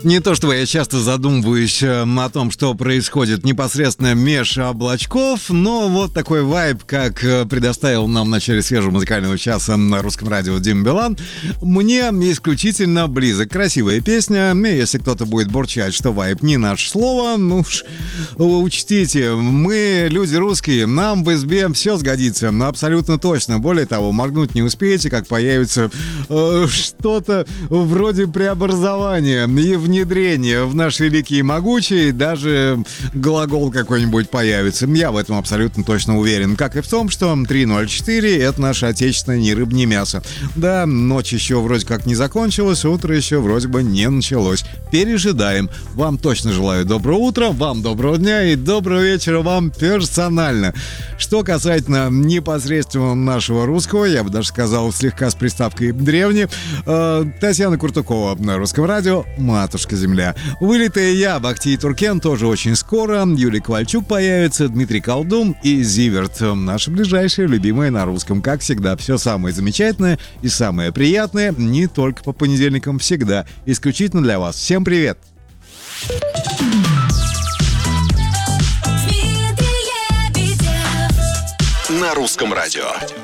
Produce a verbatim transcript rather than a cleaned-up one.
Не то чтобы я часто задумываюсь о том, что происходит непосредственно меж облачков, но вот такой вайб, как предоставил нам в начале свежего музыкального часа на русском радио Дима Билан, мне исключительно близок. Красивая песня, и если кто-то будет бурчать, что вайб не наше слово, ну уж учтите, мы люди русские, нам в избе все сгодится, абсолютно точно. Более того, моргнуть не успеете, как появится э, что-то вроде преобразования и внедрения в наш великий и могучий, даже глагол какой-нибудь появится. Я в этом абсолютно точно уверен. Как и в том, что три ноль четыре — это наше отечественное ни рыба, ни мясо. Да, ночь еще вроде как не закончилась, утро еще вроде бы не началось. Пережидаем. Вам точно желаю доброго утра, вам доброго дня и доброго вечера вам персонально. Что касательно непосредственно нашего русского, я бы даже сказал слегка с приставкой древний, э, Татьяна Куртукова на русском радио «Матушка Земля». Вылитая я, Бахтий Туркен, тоже очень скоро. Юлия Ковальчук появится, Дмитрий Колдун и Зиверт. Наши ближайшие, любимые на русском. Как всегда, все самое замечательное и самое приятное, не только по понедельникам, всегда. Исключительно для вас. Всем привет! На русском радио.